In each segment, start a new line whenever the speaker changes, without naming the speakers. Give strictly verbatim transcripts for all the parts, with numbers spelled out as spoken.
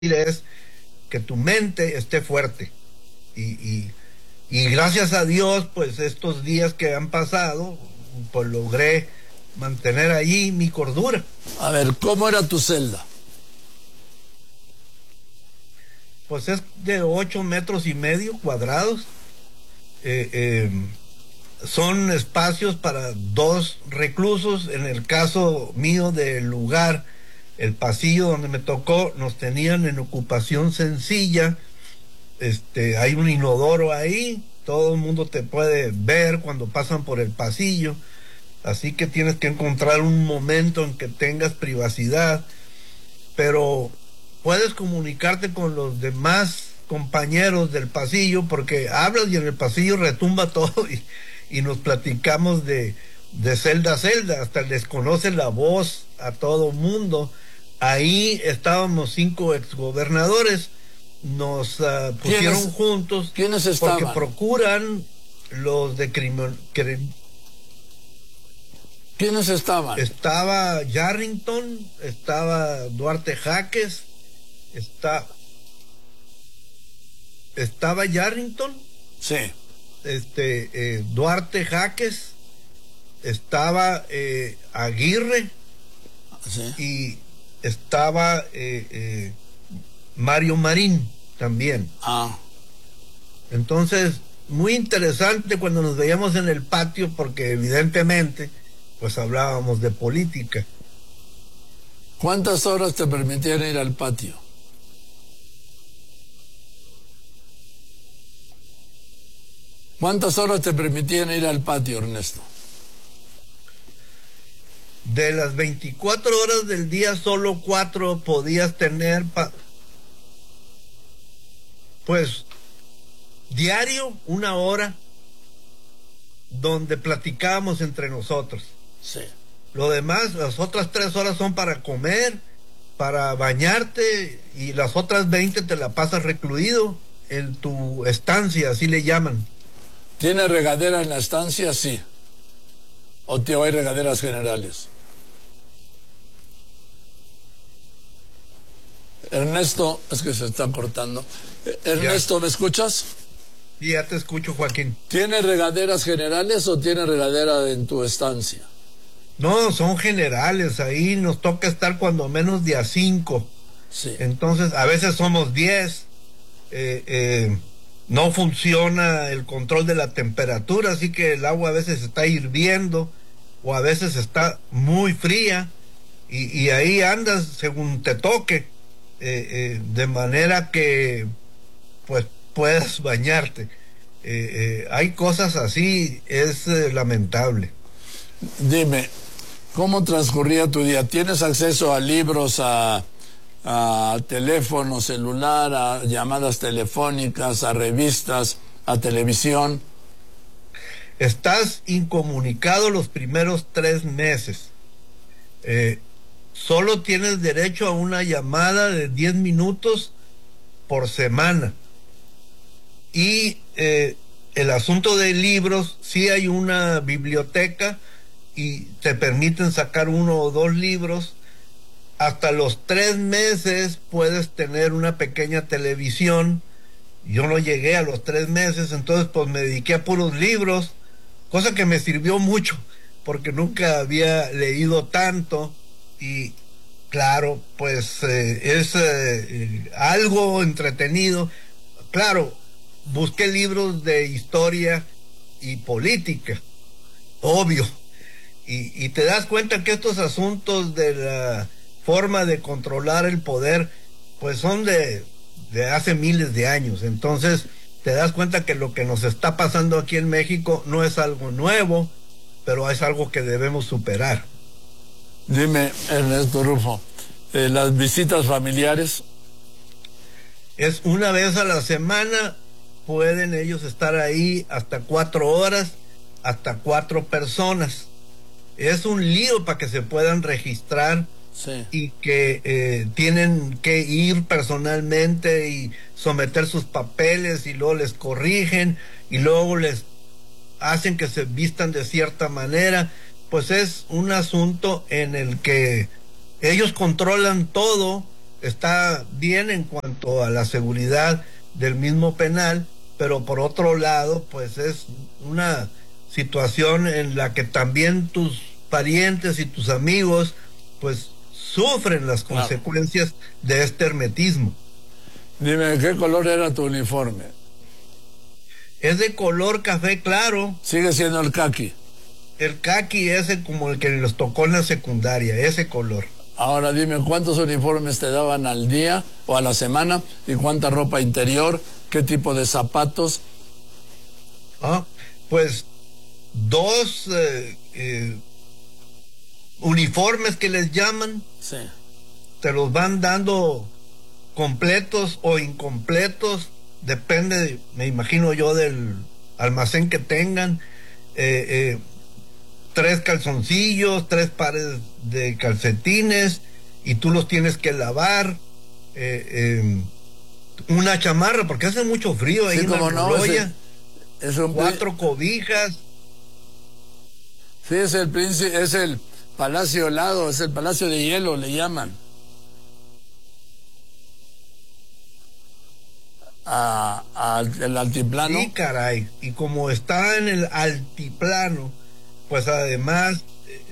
es que tu mente esté fuerte. Y, y, y gracias a Dios, pues estos días que han pasado, pues logré mantener allí mi cordura.
A ver, ¿cómo era tu celda?
Pues es de ocho metros y medio cuadrados. Eh, eh, son espacios para dos reclusos. En el caso mío del lugar, el pasillo donde me tocó, nos tenían en ocupación sencilla. Este, hay un inodoro ahí, todo el mundo te puede ver cuando pasan por el pasillo, así que tienes que encontrar un momento en que tengas privacidad, pero puedes comunicarte con los demás compañeros del pasillo, porque hablas y en el pasillo retumba todo y, y nos platicamos de, de celda a celda, hasta les conoce la voz a todo mundo. Ahí estábamos cinco exgobernadores, nos uh, pusieron
¿Quiénes,
juntos.
¿quiénes estaban?
Porque procuran los de crimen.
¿Quiénes estaban?
Estaba Yarrington, estaba Duarte Jaques, está, estaba Yarrington,
sí,
este, eh, Duarte Jaques, estaba eh, Aguirre,
sí,
y estaba eh, eh, Mario Marín también.
Ah.
Entonces, muy interesante cuando nos veíamos en el patio, porque evidentemente pues hablábamos de política.
¿Cuántas horas te permitían ir al patio? ¿Cuántas horas te permitían ir al patio, Ernesto?
De las veinticuatro horas del día, solo cuatro podías tener, pa pues, diario, una hora, donde platicábamos entre nosotros.
Sí.
Lo demás, las otras tres horas son para comer, para bañarte, y las otras veinte te la pasas recluido en tu estancia, así le llaman.
¿Tiene regadera en la estancia? Sí. ¿O te hay regaderas generales? Ernesto, es que se está cortando. Ernesto, ¿me escuchas?
Sí, ya te escucho, Joaquín.
¿Tiene regaderas generales o tiene regadera en tu estancia?
No, son generales, ahí nos toca estar cuando menos de a cinco.
Sí.
Entonces, a veces somos diez, eh, eh, no funciona el control de la temperatura, así que el agua a veces está hirviendo o a veces está muy fría y, y ahí andas según te toque, eh, eh, de manera que pues puedas bañarte. Eh, eh, hay cosas así, es eh, lamentable.
Dime, ¿cómo transcurría tu día? ¿Tienes acceso a libros, a, a teléfono celular, a llamadas telefónicas, a revistas, a televisión?
Estás incomunicado los primeros tres meses. Eh, solo tienes derecho a una llamada de diez minutos por semana. Y eh, el asunto de libros, sí hay una biblioteca y te permiten sacar uno o dos libros. Hasta los tres meses puedes tener una pequeña televisión. Yo no llegué a los tres meses, entonces pues me dediqué a puros libros, cosa que me sirvió mucho, porque nunca había leído tanto y claro, pues eh, es eh, algo entretenido. Claro, busqué libros de historia y política, obvio, y, y te das cuenta que estos asuntos de la forma de controlar el poder, pues son de, de hace miles de años. Entonces te das cuenta que lo que nos está pasando aquí en México no es algo nuevo, pero es algo que debemos superar.
Dime, Ernesto Rufo, eh, las visitas familiares.
Es una vez a la semana, pueden ellos estar ahí hasta cuatro horas, hasta cuatro personas. Es un lío para que se puedan registrar.
Sí.
Y que eh, tienen que ir personalmente y someter sus papeles y luego les corrigen y luego les hacen que se vistan de cierta manera. Pues es un asunto en el que ellos controlan todo está bien en cuanto a la seguridad del mismo penal, pero por otro lado, pues es una situación en la que también tus parientes y tus amigos, pues sufren las
Claro.
consecuencias de este hermetismo.
Dime, ¿qué color era tu uniforme?
Es de color café claro,
Sigue siendo el caqui.
el caqui ese como el que nos tocó en la secundaria, ese color.
Ahora dime, ¿cuántos uniformes te daban al día o a la semana? ¿Y cuánta ropa interior? ¿Qué tipo de zapatos?
Ah, pues dos eh, eh, uniformes que les llaman,
Sí.
te los van dando completos o incompletos, depende, de- me imagino yo, del almacén que tengan. eh, eh, tres calzoncillos, tres pares de calcetines, y tú los tienes que lavar. eh, eh, una chamarra, porque hace mucho frío ahí
Sí,
en la
como no,
Moloya,
es, es un pri-
cuatro cobijas.
Sí, es el príncipe, es el Palacio Helado, es el Palacio de Hielo, le llaman. A, a- el altiplano.
Sí, caray. Y como está en el altiplano, pues además, eh,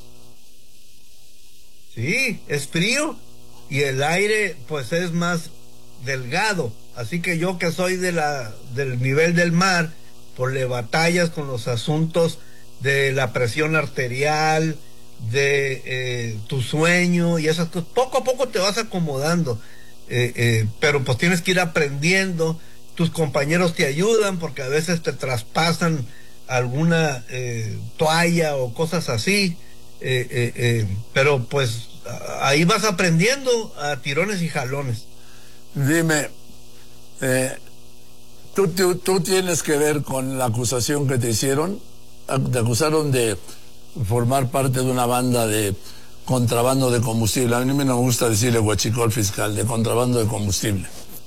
sí, es frío y el aire pues es más delgado. Así que yo que soy de la, del nivel del mar, pues le batallas con los asuntos de la presión arterial, de eh, tu sueño y esas cosas. Poco a poco te vas acomodando. Eh, eh, pero pues tienes que ir aprendiendo, tus compañeros te ayudan porque a veces te traspasan alguna eh, toalla o cosas así, eh, eh, eh, pero pues a- ahí vas aprendiendo a tirones y jalones.
Dime, eh, ¿tú, tú, tú tienes que ver con la acusación que te hicieron? Te acusaron de formar parte de una banda de contrabando de combustible. A mí no me gusta decirle huachicol fiscal, de contrabando de combustible.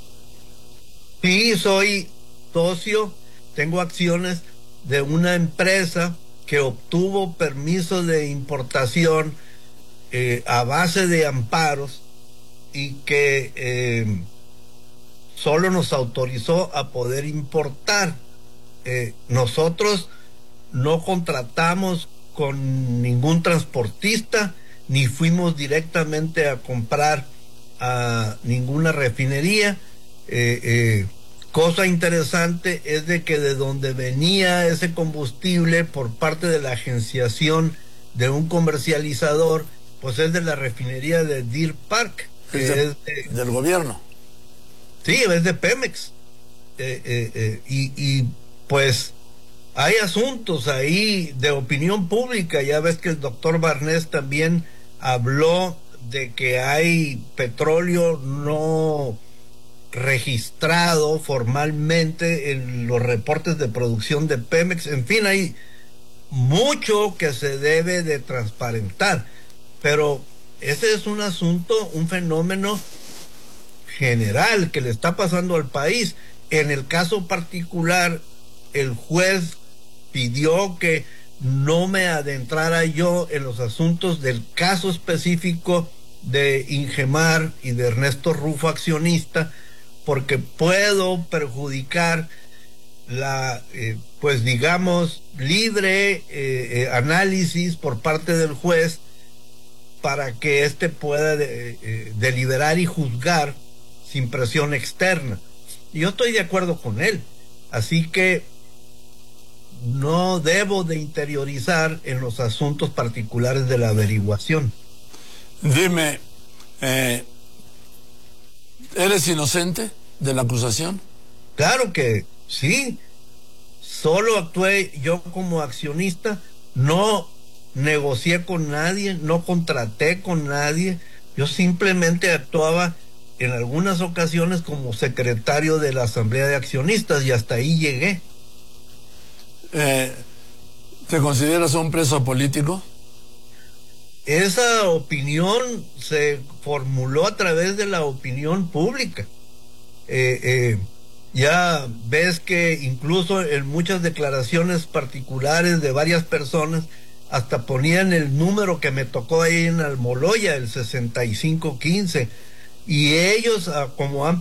Sí, soy socio, tengo acciones de una empresa que obtuvo permiso de importación eh, a base de amparos y que eh, solo nos autorizó a poder importar. Eh, nosotros no contratamos con ningún transportista, ni fuimos directamente a comprar a ninguna refinería. Eh, eh, cosa interesante es de que de donde venía ese combustible por parte de la agenciación de un comercializador, pues es de la refinería de Deer Park, que
Es de-
es de-
del gobierno.
sí, es de Pemex. Eh, eh, eh, y, y pues hay asuntos ahí de opinión pública. Ya ves que el doctor Barnés también habló de que hay petróleo no registrado formalmente en los reportes de producción de Pemex. En fin, hay mucho que se debe de transparentar, pero ese es un asunto, un fenómeno general que le está pasando al país. En el caso particular, el juez pidió que no me adentrara yo en los asuntos del caso específico de Ingemar y de Ernesto Rufo, accionista, porque puedo perjudicar la, eh, pues digamos, libre eh, eh, análisis por parte del juez para que éste pueda de, eh, deliberar y juzgar sin presión externa. Y yo estoy de acuerdo con él. Así que no debo de interiorizar en los asuntos particulares de la averiguación.
Dime, eh, ¿eres inocente de la acusación?
Claro que sí, solo actué yo como accionista, no negocié con nadie, no contraté con nadie, yo simplemente actuaba en algunas ocasiones como secretario de la Asamblea de Accionistas y hasta ahí llegué.
Eh, ¿Te consideras un preso político?
Esa opinión se formuló a través de la opinión pública. Eh, eh, ya ves que incluso en muchas declaraciones particulares de varias personas hasta ponían el número que me tocó ahí en Almoloya, el sesenta y cinco quince. y ellos, ah, como han